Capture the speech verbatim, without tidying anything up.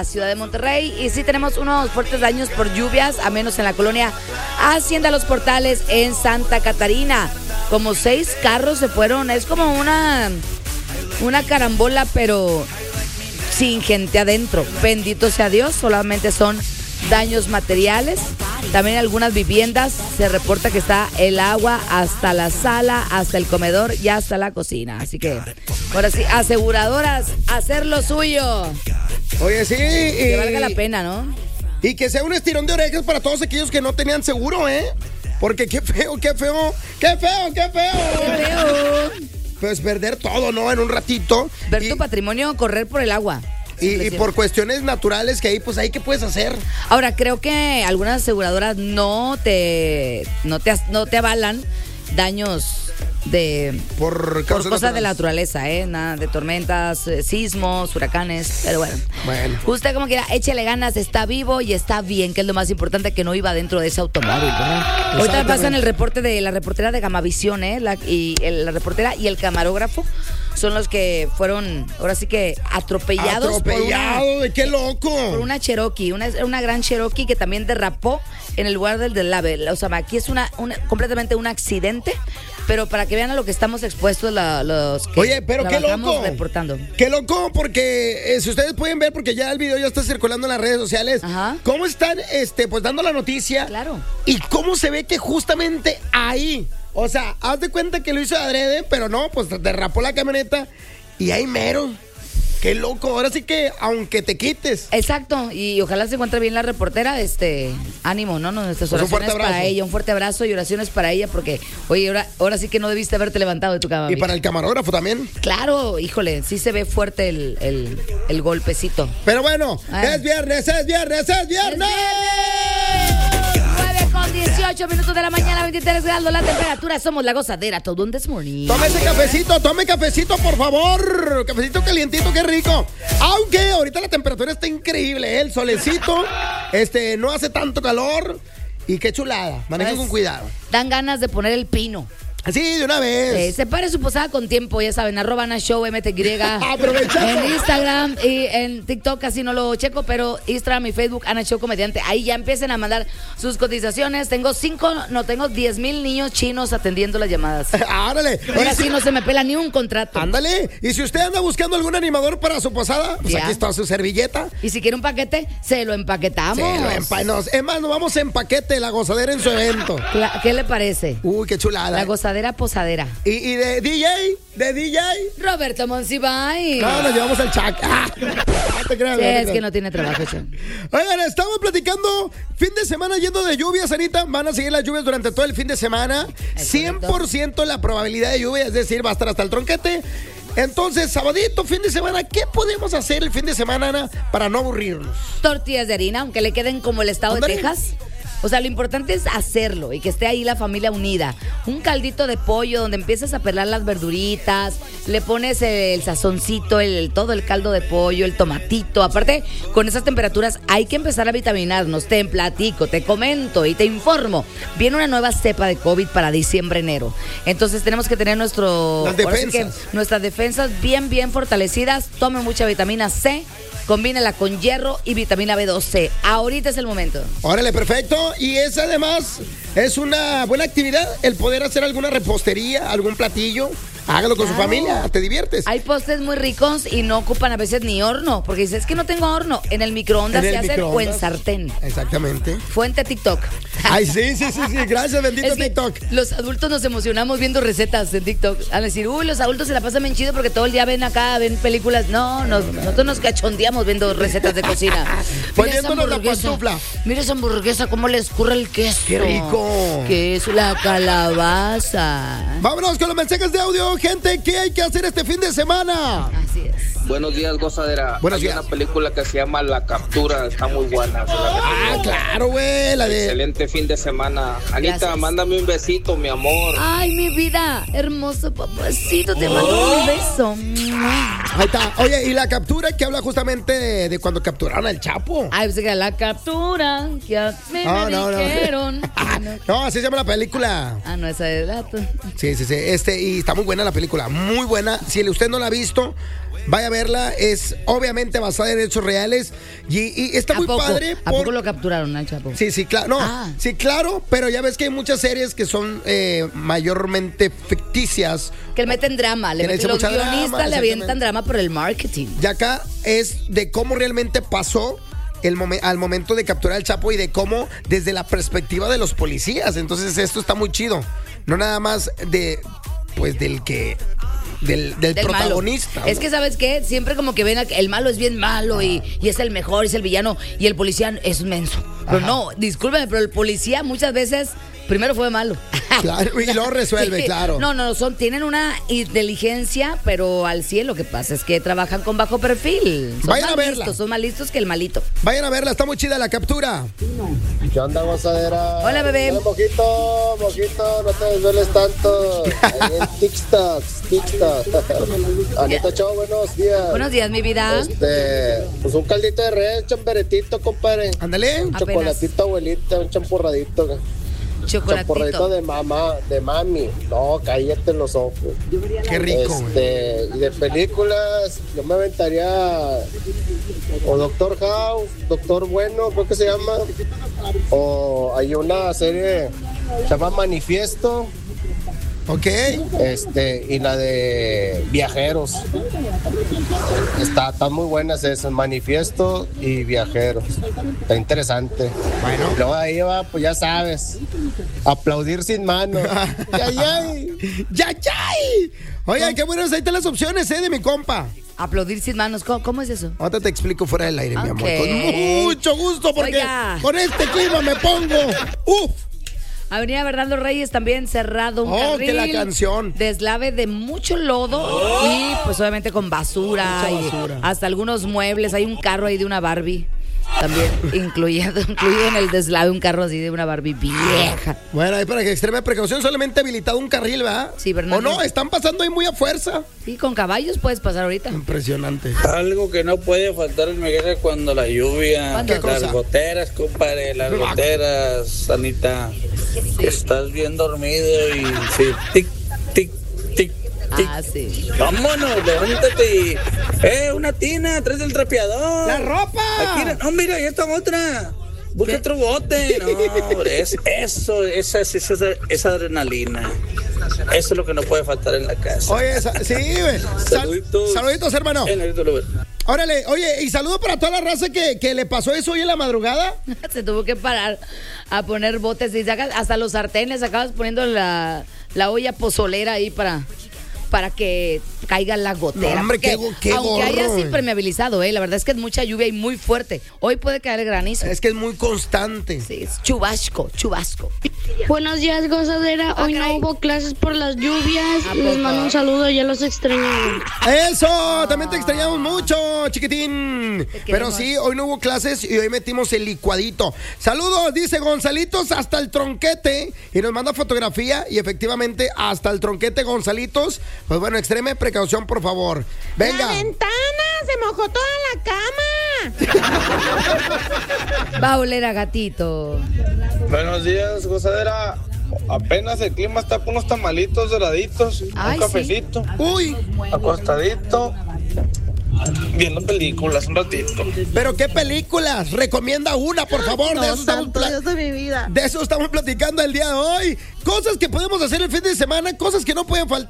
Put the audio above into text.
la ciudad de Monterrey. Y sí tenemos unos fuertes daños por lluvias, a menos en la colonia Hacienda Los Portales en Santa Catarina. Como seis carros se fueron, es como una, una carambola, pero sin gente adentro. Bendito sea Dios, solamente son daños materiales. También en algunas viviendas se reporta que está el agua hasta la sala, hasta el comedor y hasta la cocina. Así que, ahora sí, aseguradoras, hacer lo suyo. Oye, sí. Que y, valga la pena, ¿no? Y que sea un estirón de orejas para todos aquellos que no tenían seguro, ¿eh? Porque qué feo, qué feo, qué feo, qué feo. Qué feo. Pues perder todo, ¿no? En un ratito. Ver y, tu patrimonio correr por el agua. Y, y por cuestiones naturales que ahí, pues ahí, ¿qué puedes hacer? Ahora, creo que algunas aseguradoras no te, no te, no te avalan daños de por, por cosas de la naturaleza, ¿eh? Nada de tormentas, eh, sismos, huracanes, pero bueno. Bueno. Usted como quiera, échele ganas, está vivo y está bien, que es lo más importante, que no iba dentro de ese automóvil, ¿verdad? Ahorita me pasan el reporte de la reportera de Gamavisión, ¿eh? La, y el, la reportera y el camarógrafo son los que fueron, ahora sí que atropellados. Atropellado, por una, ¿de qué loco? Por una Cherokee, una, una gran Cherokee que también derrapó en el lugar del deslave. O sea, aquí es una, una completamente un accidente, pero para que vean a lo que estamos expuestos la, los que Oye, pero qué loco. Reportando. Qué loco, porque eh, si ustedes pueden ver, porque ya el video ya está circulando en las redes sociales, Ajá. cómo están este, pues dando la noticia. Claro. Y cómo se ve que justamente ahí, o sea, haz de cuenta que lo hizo de adrede, pero no, pues derrapó la camioneta y ahí mero. Qué loco, ahora sí que aunque te quites. Exacto, y ojalá se encuentre bien la reportera, este, ánimo, ¿no? Nuestras Pues oraciones para ella, un fuerte abrazo y oraciones para ella, porque, oye, ahora, ahora sí que no debiste haberte levantado de tu cama. Y para el camarógrafo también. Claro, híjole, sí se ve fuerte el, el, el golpecito. Pero bueno, Ay. es viernes, es viernes, es viernes. nueve con dieciocho minutos de la mañana, veintitrés grados la temperatura, somos la gozadera, todo un desmorning. Tome ese cafecito, tome cafecito, por favor. Cafecito calientito, qué rico. Aunque ahorita la temperatura está increíble, ¿eh? El solecito, este, no hace tanto calor. Y qué chulada, manejen Pues, con cuidado. Dan ganas de poner el pino. Así, de una vez. Eh, separe su posada con tiempo, ya saben, arroba Ana Show M T Y. Aprovechando. En Instagram y en TikTok casi no lo checo, pero Instagram y Facebook Ana Show Comediante. Ahí ya empiecen a mandar sus cotizaciones. Tengo cinco, no, tengo diez mil niños chinos atendiendo las llamadas. Árale. Ahora sí no se me pela ni un contrato. Ándale. Y si usted anda buscando algún animador para su posada, pues Ya. aquí está su servilleta. Y si quiere un paquete, se lo empaquetamos. Sí, lo empa- nos- es más, nos vamos en paquete, la gozadera en su evento. Cla- ¿Qué le parece? Uy, qué chulada. La gozadera posadera. Y, y de D J, de D J. Roberto Monsiváis. No, nos llevamos al Chac. Ah, no te creas, Sí, no te es creas. que no tiene trabajo, che. Oigan, estamos platicando fin de semana yendo de lluvias, Anita. Van a seguir las lluvias durante todo el fin de semana. cien por ciento la probabilidad de lluvia, es decir, va a estar hasta el tronquete. Entonces, sabadito, fin de semana, ¿qué podemos hacer el fin de semana, Ana, para no aburrirnos? Tortillas de harina, aunque le queden como el estado Ándale. de Texas. O sea, lo importante es hacerlo y que esté ahí la familia unida. Un caldito de pollo donde empiezas a pelar las verduritas, le pones el sazoncito, el, todo el caldo de pollo, el tomatito. Aparte, con esas temperaturas hay que empezar a vitaminarnos. Te platico, te comento y te informo. Viene una nueva cepa de COVID para diciembre, enero. Entonces tenemos que tener nuestro, Las ahora sí que defensas. nuestras defensas bien, bien fortalecidas. Tome mucha vitamina C. Combínela con hierro y vitamina B doce. Ahorita es el momento. Órale, perfecto. Y es además, es una buena actividad el poder hacer alguna repostería, algún platillo. Hágalo con su Claro. familia, te diviertes. Hay postres muy ricos y no ocupan a veces ni horno, porque dices, es que no tengo horno. En el microondas En el se hacen o en microondas. sartén. Exactamente. Fuente TikTok. Ay, sí, sí, sí, sí. Gracias, bendito Es que TikTok. los adultos nos emocionamos viendo recetas en TikTok. A decir, uy, los adultos se la pasan bien chido porque todo el día ven acá, ven películas. No, nos- nosotros nos cachondeamos viendo recetas de cocina. Mira esa Poniéndonos la hamburguesa. pantufla. Mira esa hamburguesa, cómo le escurre el queso. ¡Qué rico! Que es la calabaza. Vámonos con los mensajes de audio, gente. ¿Qué hay que hacer este fin de semana? Así es. Buenos días, gozadera. Buenos Hay días. una película que se llama La Captura, está muy buena. se la Ah, recomiendo. claro, güey. La de. Excelente fin de semana. Anita, Gracias. mándame un besito, mi amor. Ay, mi vida, hermoso papacito, te mando un beso. Ahí está. Oye, y la captura que habla justamente de, de cuando capturaron al Chapo. Ay, pues que la captura que a mí No, me no, no. dijeron. No, así se llama la película. Ah, no, esa de dato. Sí, sí, sí. Este, y está muy buena la película. Muy buena. Si usted no la ha visto, Vaya a verla, es obviamente basada en hechos reales y, y está ¿A muy poco? padre. ¿A por- poco lo capturaron al Chapo? Sí, sí, claro. No, Ah. sí, claro, pero ya ves que hay muchas series que son eh, mayormente ficticias. Que le meten drama, le Que le meten echan los mucha drama, guionistas, le avientan exactamente. drama por el marketing. Y acá es de cómo realmente pasó el momen- al momento de capturar al Chapo y de cómo desde la perspectiva de los policías. Entonces esto está muy chido. No nada más de, pues, del que... Del, del Del protagonista. malo. Es ¿no? que, ¿sabes qué? Siempre como que ven a que el malo es bien malo y, y es el mejor, es el villano y el policía es menso. Pero Ajá. no, discúlpeme, pero el policía muchas veces primero fue malo. Claro, y luego resuelve, Sí. claro. No, no, son, tienen una inteligencia, pero al cien lo que pasa es que trabajan con bajo perfil. Son Vayan más a verla. listos, son más listos que el malito. Vayan a verla, está muy chida la captura. ¿Qué onda, gozadera? Hola, bebé. Hola, mojito, mojito, no te desveles tanto. Ahí en TikTok, TikTok. Anita, chao, buenos días. Buenos días, mi vida. Este, pues un caldito de res, chamberetito, compadre. Ándale. Un Apenas. chocolatito, abuelita, un champurradito. Champurradito Chocolatito. de mamá, de mami. No, cállate los ojos. Qué rico, güey. Este, y de películas, yo me aventaría o Doctor House, Doctor Bueno, creo que se llama. O hay una serie, se llama Manifiesto. Ok. Este, y la de Viajeros. Está, están muy buenas esas, Manifiesto y Viajeros. Está interesante. Bueno. Luego ahí va, pues ya sabes. Aplaudir sin mano. ¡Ay, ay! ¡Ya, ya! Oigan, qué buenas, ahí están las opciones, ¿eh? De mi compa. Aplaudir sin manos. ¿Cómo, cómo es eso? Ahorita te explico fuera del aire, mi amor. Ok. Con mucho gusto, porque Oiga. con este clima me pongo. ¡Uf! Avenida Bernardo Reyes también cerrado un Oh, carril. que la canción. Deslave de mucho lodo y pues obviamente con basura, Mucha y basura. hasta algunos muebles. Hay un carro ahí de una Barbie también incluido, incluido en el deslave un carro así de una Barbie vieja. Bueno, ahí para que extreme precaución, solamente habilitado un carril, ¿verdad? Sí, Bernardo. O no, están pasando ahí muy a fuerza. Sí, con caballos puedes pasar ahorita. Impresionante. Algo que no puede faltar en mi casa cuando la lluvia, ¿Cuándo? ¿Qué cosa? las goteras, compadre, las goteras, Anita. Estás bien dormido y sí, tic, tic, tic, tic. Ah, sí. Vámonos, levántate y... ¡Eh, una tina! ¡Traes el trapeador! ¡La ropa! Aquí, no, mira, ya está otra. Busca ¿Qué? otro bote. No, es, eso, esa, esa, esa, esa adrenalina. Eso es lo que no puede faltar en la casa. Oye, sa- sí, güey. Sal- Saluditos. saluditos, hermano. En el lugar. Órale, oye, y saludo para toda la raza que, que le pasó eso hoy en la madrugada. Se tuvo que parar a poner botes y sacas hasta los sartenes, acabas poniendo la, la olla pozolera ahí para, para que caiga la gotera. No, hombre, Porque qué go- qué aunque haya gorro, así güey. permeabilizado, ¿eh? La verdad es que es mucha lluvia y muy fuerte. Hoy puede caer el granizo. Es que es muy constante. Sí, es chubasco, chubasco. Buenos días, gozadera. Ah, Hoy no caray. hubo clases por las lluvias. ¿A Les poco? mando un saludo, ya los extrañaba. Eso, también te extrañamos mucho, chiquitín. Te Pero queremos. sí, hoy no hubo clases y hoy metimos el licuadito. Saludos, dice Gonzalitos hasta el tronquete. Y nos manda fotografía y efectivamente hasta el tronquete Gonzalitos. Pues bueno, extreme precaución, por favor. Venga. ¡La ventana! ¡Se mojó toda la cama! Va a oler a gatito. Buenos días, gozadera. Apenas el clima está con unos tamalitos doraditos, Ay, un cafecito, Uy, acostadito, viendo películas un ratito. pero qué películas. Recomienda una, por favor. de, eso estamos pla- de mi vida. de eso estamos platicando el día de hoy. Cosas que podemos hacer el fin de semana, cosas que no pueden faltar.